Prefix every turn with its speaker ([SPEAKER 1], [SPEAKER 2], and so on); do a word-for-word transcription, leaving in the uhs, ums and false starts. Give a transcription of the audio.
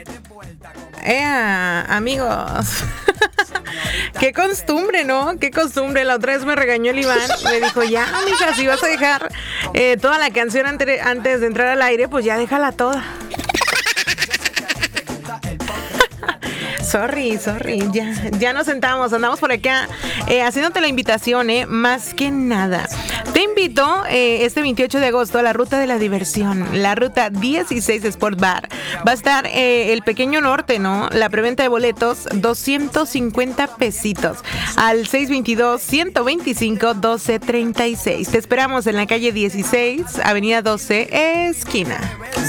[SPEAKER 1] Ea, amigos. Qué costumbre, ¿no? Qué costumbre. La otra vez me regañó el Iván. Me dijo, ya, mija, si vas a dejar eh, toda la canción ante- antes de entrar al aire, pues ya déjala toda. Sorry, sorry, ya, ya nos sentamos, andamos por acá eh, haciéndote la invitación, eh, más que nada. Te invito eh, este veintiocho de agosto a la Ruta de la Diversión, la Ruta dieciséis Sport Bar. Va a estar eh, el Pequeño Norte, ¿no? La preventa de boletos, doscientos cincuenta pesitos, al seis dos dos, uno dos cinco, uno dos tres seis. Te esperamos en la calle dieciséis, avenida doce, esquina.